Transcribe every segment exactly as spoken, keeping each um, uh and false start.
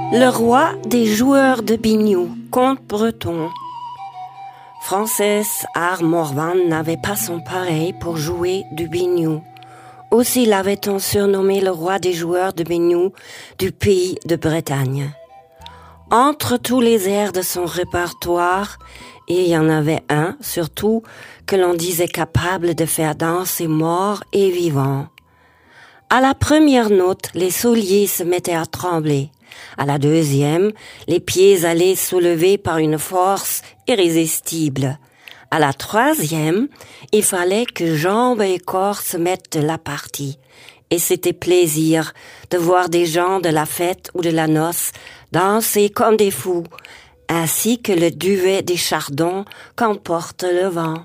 Le roi des joueurs de biniou, conte breton. Frances Art Morvan n'avait pas son pareil pour jouer du biniou. Aussi l'avait-on surnommé le roi des joueurs de biniou du pays de Bretagne. Entre tous les airs de son répertoire, et il y en avait un, surtout, que l'on disait capable de faire danser morts et vivants. À la première note, les souliers se mettaient à trembler. À la deuxième, les pieds allaient soulever par une force irrésistible. À la troisième, il fallait que jambes et corps se mettent de la partie. Et c'était plaisir de voir des gens de la fête ou de la noce danser comme des fous, ainsi que le duvet des chardons qu'emporte le vent.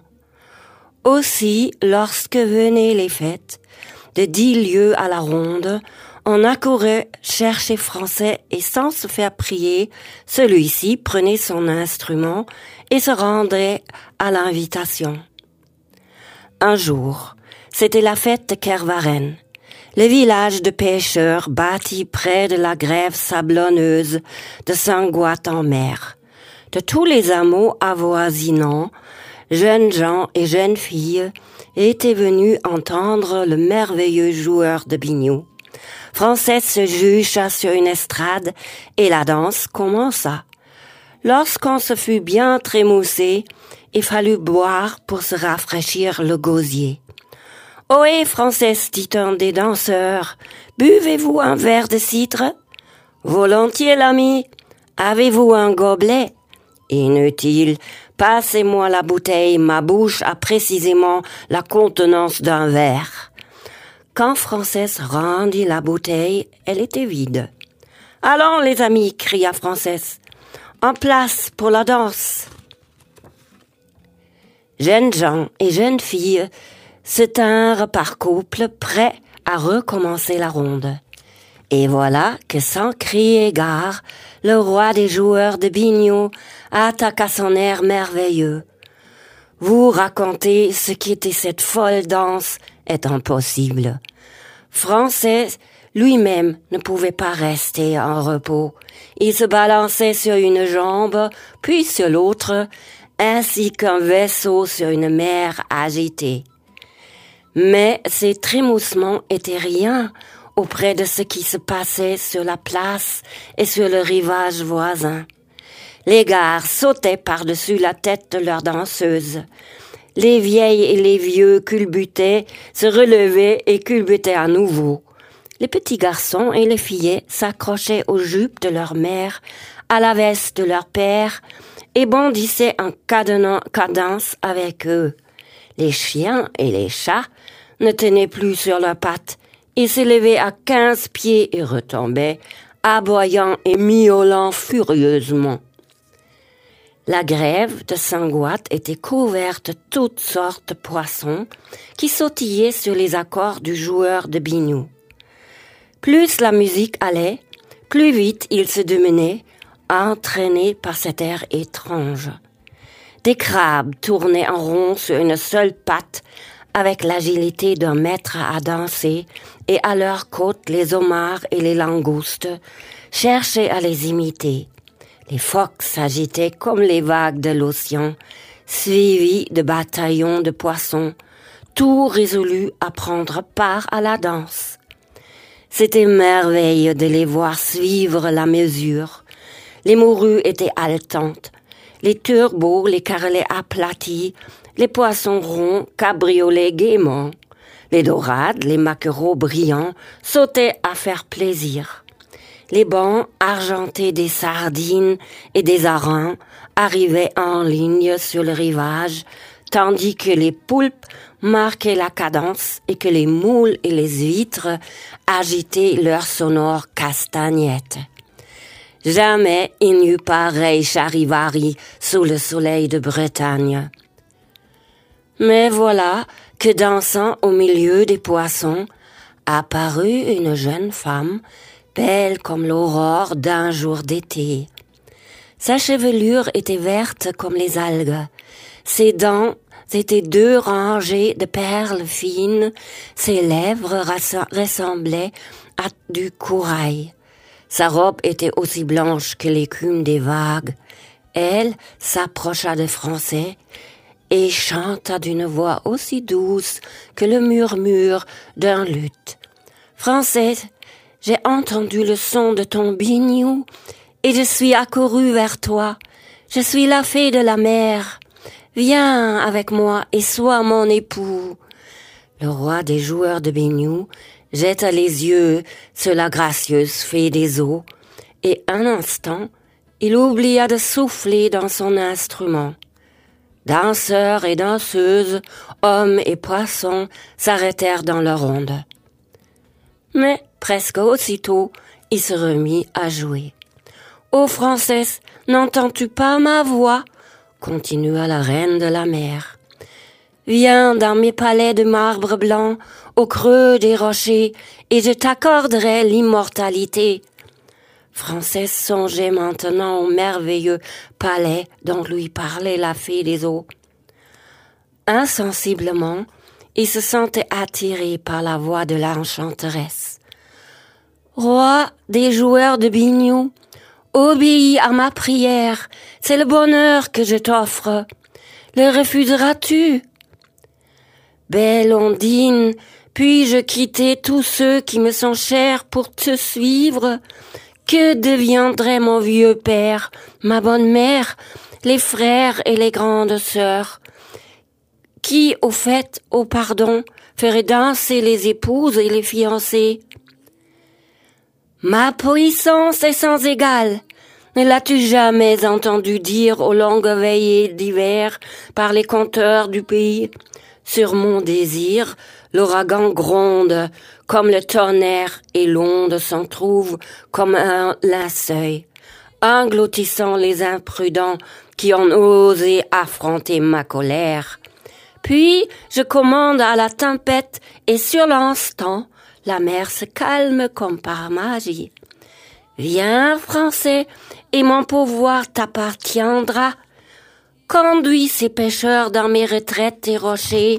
Aussi, lorsque venaient les fêtes, de dix lieues à la ronde, on accourait chercher Français et sans se faire prier, celui-ci prenait son instrument et se rendait à l'invitation. Un jour, c'était la fête de Kervaren, le village de pêcheurs bâti près de la grève sablonneuse de Saint-Gouat-en-Mer. De tous les hameaux avoisinants, jeunes gens et jeunes filles étaient venus entendre le merveilleux joueur de biniou. Frances se jucha sur une estrade et la danse commença. Lorsqu'on se fut bien trémoussé, il fallut boire pour se rafraîchir le gosier. « Ohé, Frances, dit un des danseurs, buvez-vous un verre de cidre ?»« Volontiers, l'ami. Avez-vous un gobelet ?»« Inutile. Passez-moi la bouteille, ma bouche a précisément la contenance d'un verre. » Quand Frances rendit la bouteille, elle était vide. « Allons, les amis, cria Frances, en place pour la danse. » Jeunes gens et jeunes filles se tinrent par couple, prêts à recommencer la ronde. Et voilà que sans crier gare, le roi des joueurs de biniou attaqua son air merveilleux. Vous raconter ce qu'était cette folle danse est impossible. Frances lui-même ne pouvait pas rester en repos. Il se balançait sur une jambe, puis sur l'autre, ainsi qu'un vaisseau sur une mer agitée. Mais ces trémoussements étaient rien auprès de ce qui se passait sur la place et sur le rivage voisin. Les gares sautaient par-dessus la tête de leurs danseuses. Les vieilles et les vieux culbutaient, se relevaient et culbutaient à nouveau. Les petits garçons et les fillettes s'accrochaient aux jupes de leur mère, à la veste de leur père, et bondissaient en cadence avec eux. Les chiens et les chats ne tenaient plus sur leurs pattes. Ils s'élevaient à quinze pieds et retombaient, aboyant et miaulant furieusement. La grève de Saint-Gouat était couverte de toutes sortes de poissons qui sautillaient sur les accords du joueur de biniou. Plus la musique allait, plus vite il se démenait, entraîné par cet air étrange. Des crabes tournaient en rond sur une seule patte avec l'agilité d'un maître à danser, et à leurs côtes les homards et les langoustes cherchaient à les imiter. Les phoques s'agitaient comme les vagues de l'océan, suivis de bataillons de poissons, tout résolus à prendre part à la danse. C'était merveilleux de les voir suivre la mesure. Les morues étaient haletantes, les turbots, les carrelets aplatis, les poissons ronds cabriolaient gaiement. Les dorades, les maquereaux brillants sautaient à faire plaisir. Les bancs argentés des sardines et des harengs arrivaient en ligne sur le rivage, tandis que les poulpes marquaient la cadence et que les moules et les huîtres agitaient leurs sonores castagnettes. Jamais il n'y eut pareil charivari sous le soleil de Bretagne. Mais voilà que dansant au milieu des poissons, apparut une jeune femme, belle comme l'aurore d'un jour d'été. Sa chevelure était verte comme les algues, ses dents étaient deux rangées de perles fines, ses lèvres ressemblaient à du corail. Sa robe était aussi blanche que l'écume des vagues. Elle s'approcha de Français et chanta d'une voix aussi douce que le murmure d'un luth. « Français, j'ai entendu le son de ton biniou et je suis accourue vers toi. Je suis la fée de la mer. Viens avec moi et sois mon époux. » Le roi des joueurs de biniou jeta les yeux sur la gracieuse fée des eaux et un instant, il oublia de souffler dans son instrument. Danseurs et danseuses, hommes et poissons s'arrêtèrent dans leur ronde. Mais presque aussitôt, il se remit à jouer. « Ô Française, n'entends-tu pas ma voix ?» continua la reine de la mer. « Viens dans mes palais de marbre blanc, au creux des rochers, et je t'accorderai l'immortalité. » Française songeait maintenant au merveilleux palais dont lui parlait la fée des eaux. Insensiblement, il se sentait attiré par la voix de l'enchanteresse. « Roi des joueurs de biniou, obéis à ma prière, c'est le bonheur que je t'offre. Le refuseras-tu? » « Belle Ondine, puis-je quitter tous ceux qui me sont chers pour te suivre? Que deviendrait mon vieux père, ma bonne mère, les frères et les grandes sœurs? Qui, au fait, au pardon, ferait danser les épouses et les fiancées? Ma puissance est sans égale. Ne l'as-tu jamais entendu dire aux longues veillées d'hiver par les conteurs du pays? Sur mon désir, l'ouragan gronde comme le tonnerre et l'onde s'en trouve comme un linceul, engloutissant les imprudents qui ont osé affronter ma colère. Puis je commande à la tempête et sur l'instant, la mer se calme comme par magie. Viens, Français, et mon pouvoir t'appartiendra. Conduis ces pêcheurs dans mes retraites et rochers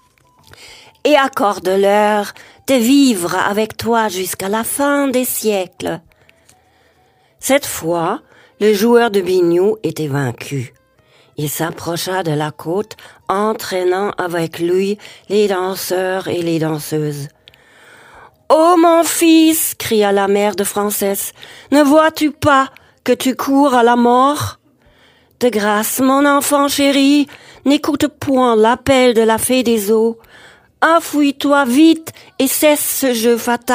et accorde-leur de vivre avec toi jusqu'à la fin des siècles. Cette fois, le joueur de biniou était vaincu. Il s'approcha de la côte, entraînant avec lui les danseurs et les danseuses. « Ô mon fils !» cria la mère de Française, « ne vois-tu pas que tu cours à la mort ? De grâce, mon enfant chéri, n'écoute point l'appel de la fée des eaux. Enfouis-toi vite et cesse ce jeu fatal. »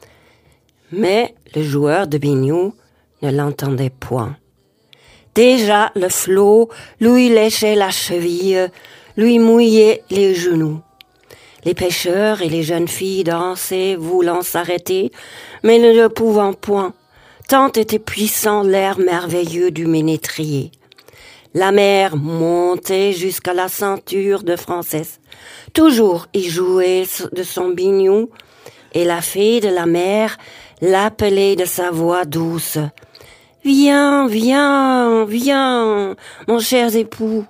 Mais le joueur de biniou ne l'entendait point. Déjà le flot lui léchait la cheville, lui mouillait les genoux. Les pêcheurs et les jeunes filles dansaient, voulant s'arrêter, mais ne le pouvant point, tant était puissant l'air merveilleux du ménétrier. La mer montait jusqu'à la ceinture de Française. Toujours il jouait de son biniou, et la fée de la mer l'appelait de sa voix douce. « Viens, viens, viens, mon cher époux.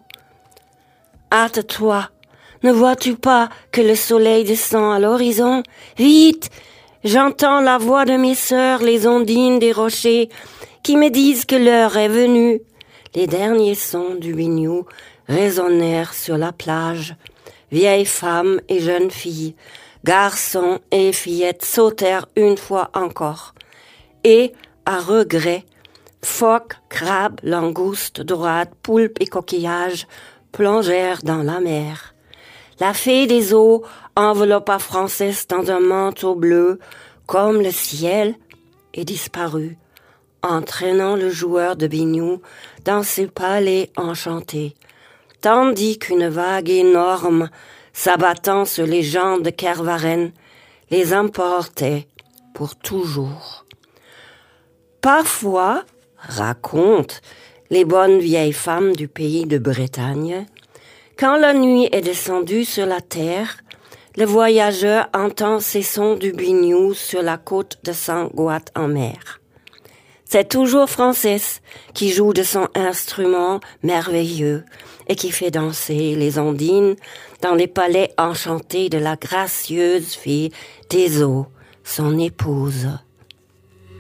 Hâte-toi, ne vois-tu pas que le soleil descend à l'horizon? Vite, j'entends la voix de mes sœurs, les ondines des rochers, qui me disent que l'heure est venue. » Les derniers sons du biniou résonnèrent sur la plage. Vieilles femmes et jeunes filles, garçons et fillettes sautèrent une fois encore. Et, à regret, phoques, crabes, langoustes, dorades, poulpes et coquillages plongèrent dans la mer. La fée des eaux enveloppa Française dans un manteau bleu comme le ciel et disparut, entraînant le joueur de biniou dans ses palais enchantés, tandis qu'une vague énorme, s'abattant sur les gens de Kervaren, les emportait pour toujours. Parfois, racontent les bonnes vieilles femmes du pays de Bretagne, quand la nuit est descendue sur la terre, le voyageur entend ces sons du biniou sur la côte de Saint-Gouat en mer. C'est toujours Française qui joue de son instrument merveilleux et qui fait danser les ondines dans les palais enchantés de la gracieuse fée des eaux, son épouse.